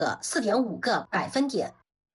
的4.5个百分点。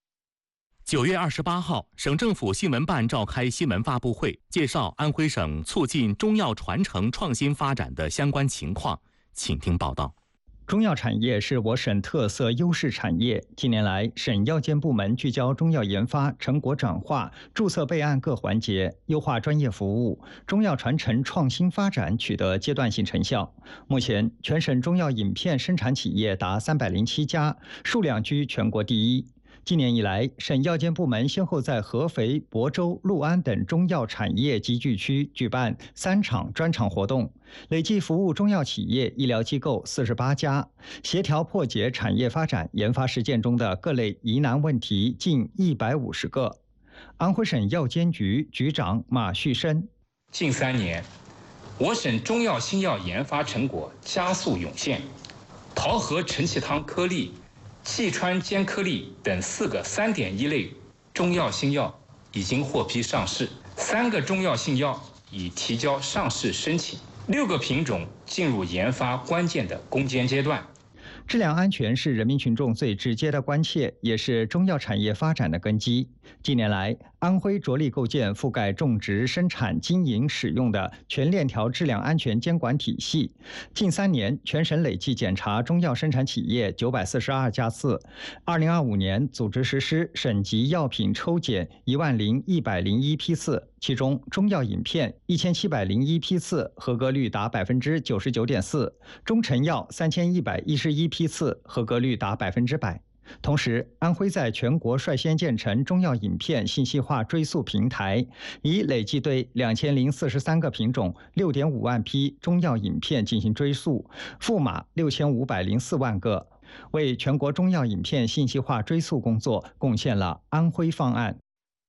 9月28号，省政府新闻办召开新闻发布会，介绍安徽省促进中药传承创新发展的相关情况，请听报道。 中药产业是我省特色优势产业。近年来，省药监部门聚焦中药研发、成果转化、注册备案各环节，优化专业服务，中药传承创新发展取得阶段性成效。目前，全省中药饮片生产企业达307家，数量居全国第一。今年以来，省药监部门先后在合肥、亳州、六安等中药产业集聚区举办3场专场活动，累计服务中药企业、医疗机构48家，协调破解产业发展研发实践中的各类疑难问题近150个。安徽省药监局局长马旭升： 近3年，我省中药新药研发成果加速涌现，桃核承气汤颗粒、气川坚颗粒等4个3.1类中药新药已经获批上市，3个中药新药已提交上市申请，6个品种进入研发关键的攻坚阶段。 质量安全是人民群众最直接的关切，也是中药产业发展的根基。近年来，安徽着力构建覆盖种植、生产、经营、使用的全链条质量安全监管体系。近3年，全省累计检查中药生产企业942家次。2025年，组织实施省级药品抽检10101批次，其中中药饮片1701批次，合格率达99.4%；中成药3111批次，合格率达100%。同时，安徽在全国率先建成中药饮片信息化追溯平台，已累计对2043个品种、6.5万批中药饮片进行追溯，赋码6504万个，为全国中药饮片信息化追溯工作贡献了安徽方案。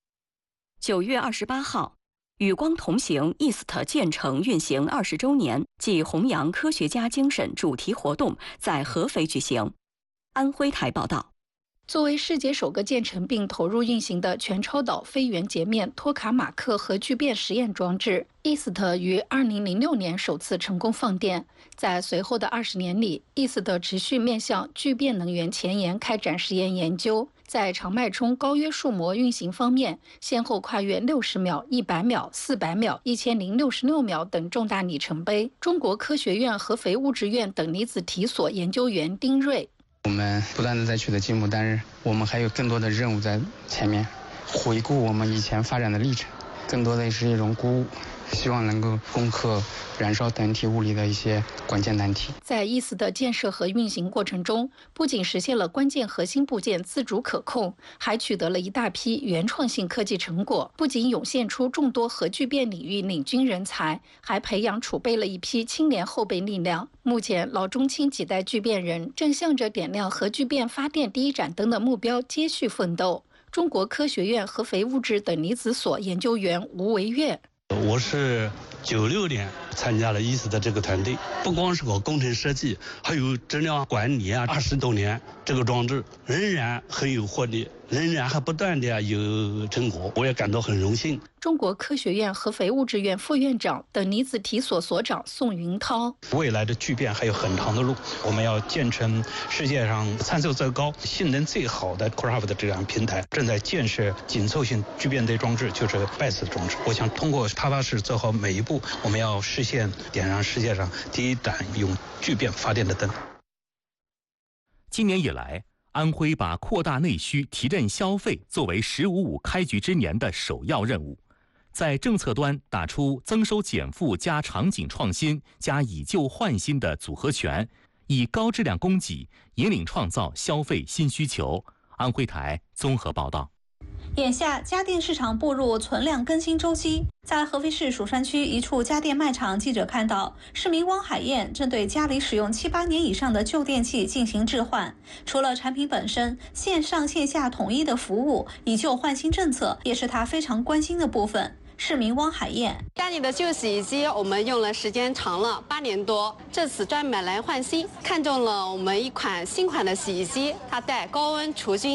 9月28号，与光同行 EAST 建成运行20周年暨弘扬科学家精神主题活动在合肥举行。安徽台报道。 作为世界首个建成并投入运行的全超导非圆截面托卡马克核聚变实验装置 ，EAST 于2006年首次成功放电。在随后的20年里 ，EAST 持续面向聚变能源前沿开展实验研究。在长脉冲高约束膜运行方面，先后跨越60秒、100秒、400秒、1066秒等重大里程碑。中国科学院合肥物质院等离子体所研究员丁瑞。 我们不断的在取得进步，但是我们还有更多的任务在前面。回顾我们以前发展的历程，更多的是一种鼓舞，希望能够攻克燃烧单体物理的一些关键难题。 在EAST的建设和运行过程中，不仅实现了关键核心部件自主可控，还取得了一大批原创性科技成果。不仅涌现出众多核聚变领域领军人才，还培养储备了一批青年后备力量。目前，老中青几代聚变人正向着点亮核聚变发电第一盏灯的目标接续奋斗。中国科学院合肥物质等离子所研究员吴维月。 我是96年参加了EAST的这个团队，不光是搞工程设计，还有质量管理啊，20多年，这个装置仍然很有活力，仍然还不断的有成果，我也感到很荣幸。 中国科学院合肥物质院副院长、等离子体所所长宋云涛： 未来的聚变还有很长的路，我们要建成世界上参数最高、性能最好的 Craft 的这样平台，正在建设紧凑性聚变堆装置，就是 BESS 装置。我想通过踏踏实做好每一步，我们要实现点燃世界上第一盏用聚变发电的灯。 今年以来，安徽把扩大内需、提振消费作为“15+5”开局之年的首要任务，在政策端打出增收减负加场景创新加以旧换新的组合拳，以高质量供给引领创造消费新需求。安徽台综合报道。 眼下家电市场步入存量更新周期，在合肥市蜀山区一处家电卖场，记者看到市民汪海燕正对家里使用7、8年以上的旧电器进行置换。除了产品本身，线上线下统一的服务、以旧换新政策也是他非常关心的部分。市民汪海燕： 家里的旧洗衣机我们用了时间长了8年多，这次专买来换新，看中了我们一款新款的洗衣机，它带高温除菌。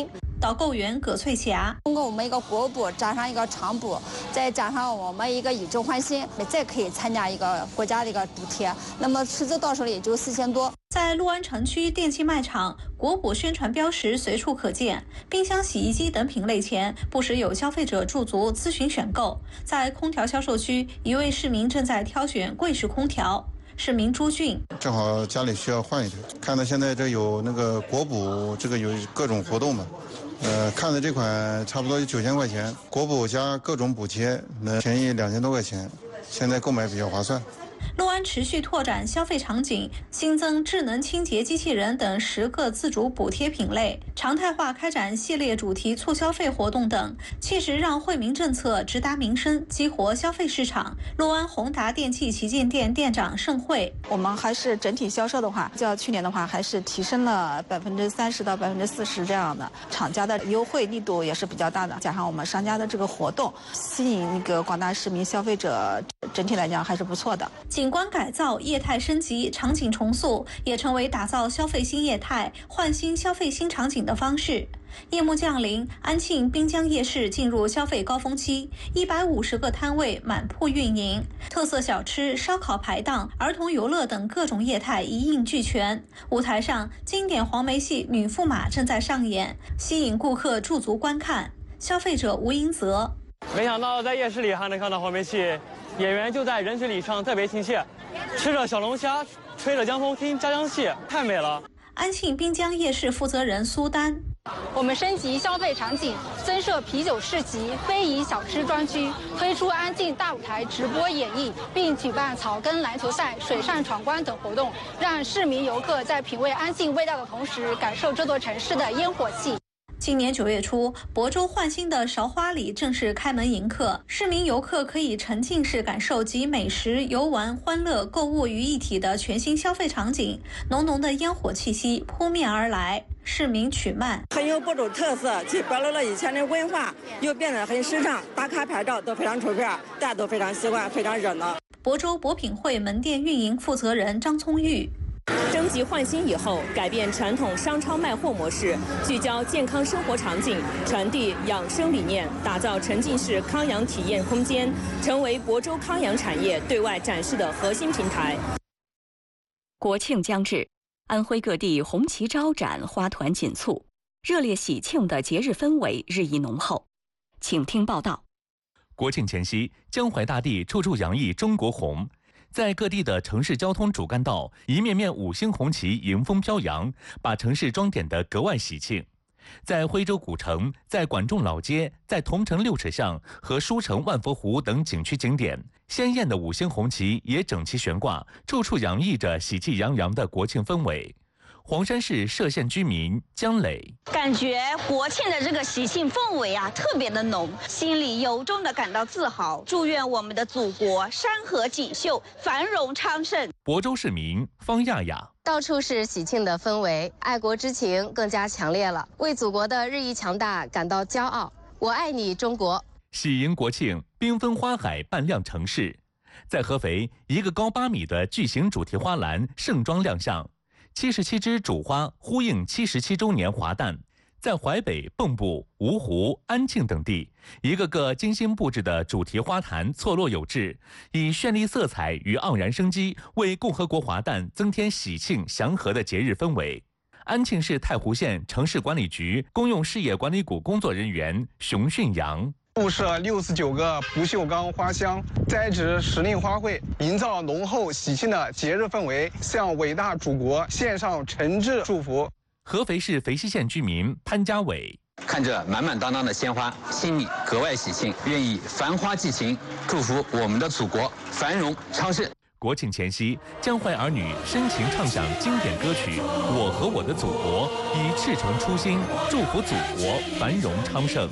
导购员葛翠霞： 通过我们一个国补加上一个厂补，再加上我们一个以旧换新，再可以参加一个国家的一个补贴，那么实质到手也就4000多。 在六安城区电器卖场，国补宣传标识随处可见，冰箱、洗衣机等品类前不时有消费者驻足咨询选购。在空调销售区，一位市民正在挑选柜式空调。市民朱俊： 正好家里需要换一台，看到现在这有那个国补，这个有各种活动嘛。看的这款差不多9000块钱，国补加各种补贴，便宜2000多块钱，现在购买比较划算。 六安持续拓展消费场景，新增智能清洁机器人等10个自主补贴品类，常态化开展系列主题促消费活动等，切实让惠民政策直达民生，激活消费市场。六安宏达电器旗舰店店长盛慧： 我们还是整体销售的话，较去年的话还是提升了30%到40%这样的，厂家的优惠力度也是比较大的，加上我们商家的这个活动，吸引那个广大市民消费者，整体来讲还是不错的。 景观改造、业态升级、场景重塑，也成为打造消费新业态、焕新消费新场景的方式。夜幕降临，安庆滨江夜市进入消费高峰期，150个摊位满铺运营，特色小吃、烧烤排档、儿童游乐等各种业态一应俱全。舞台上，经典黄梅戏《女驸马》正在上演，吸引顾客驻足观看。消费者吴英泽： 没想到在夜市里还能看到黄梅戏。演员就在人群里唱，特别亲切，吃着小龙虾，吹着江风，听家乡戏，太美了。 安庆滨江夜市负责人苏丹： 我们升级消费场景，增设啤酒市集、非遗小吃专区，推出安庆大舞台直播演绎，并举办草根篮球赛、水上闯关等活动，让市民游客在品味安庆味道的同时，感受这座城市的烟火气。 今年9月初，亳州焕新的韶花里正式开门迎客，市民游客可以沉浸式感受集美食、游玩、欢乐、购物于一体的全新消费场景，浓浓的烟火气息扑面而来。市民曲曼： 很有亳州特色，既保留了以前的文化，又变得很时尚，打卡拍照都非常出片，大家都非常喜欢，非常热闹。 亳州博品会门店运营负责人张聪玉： 升级焕新以后，改变传统商超卖货模式，聚焦健康生活场景，传递养生理念，打造沉浸式康养体验空间，成为亳州康养产业对外展示的核心平台。 国庆将至，安徽各地红旗招展，花团锦簇，热烈喜庆的节日氛围日益浓厚。请听报道。 国庆前夕，江淮大地处处洋溢中国红。在各地的城市交通主干道，一面面5星红旗迎风飘扬，把城市装点得格外喜庆。在徽州古城，在管仲老街，在桐城六尺巷和书城万佛湖等景区景点，鲜艳的5星红旗也整齐悬挂，处处洋溢着喜气洋洋的国庆氛围。黄山市歙县居民姜磊： 感觉国庆的这个喜庆氛围啊，特别的浓，心里由衷的感到自豪。祝愿我们的祖国山河锦绣，繁荣昌盛。 亳州市民方亚亚： 到处是喜庆的氛围，爱国之情更加强烈了，为祖国的日益强大感到骄傲。我爱你，中国！ 喜迎国庆，缤纷花海扮亮城市。在合肥，一个高8米的巨型主题花篮盛装亮相。77只主花呼应77周年华诞，在淮北、蚌埠、芜湖、安庆等地，一个个精心布置的主题花坛错落有致，以绚丽色彩与盎然生机，为共和国华诞增添喜庆祥和的节日氛围。安庆市太湖县城市管理局公用事业管理股工作人员熊训阳： 布设69个不锈钢花箱，栽植时令花卉，营造浓厚喜庆的节日氛围，向伟大祖国献上诚挚祝福。 合肥市肥西县居民潘家伟： 看着满满当当的鲜花，心里格外喜庆，愿以繁花寄情，祝福我们的祖国繁荣昌盛。 国庆前夕，江淮儿女深情唱响经典歌曲《我和我的祖国》，以赤诚初心祝福祖国繁荣昌盛。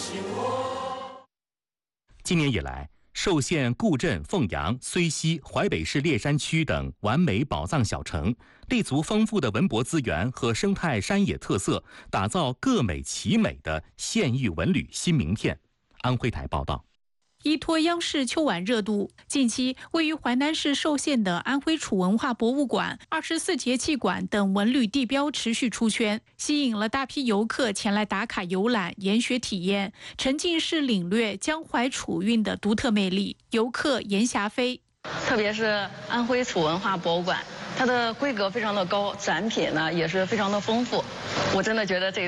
今年以来，寿县、固镇、凤阳、睢溪、淮北市烈山区等完美宝藏小城，立足丰富的文博资源和生态山野特色，打造各美其美的县域文旅新名片。安徽台报道。 依托央视秋晚热度，近期位于淮南市寿县的安徽楚文化博物馆、24节气馆等文旅地标持续出圈，吸引了大批游客前来打卡游览、研学体验，沉浸式领略江淮楚韵的独特魅力。游客严霞飞， 特别是安徽楚文化博物馆，它的规格非常的高，展品呢也是非常的丰富。我真的觉得这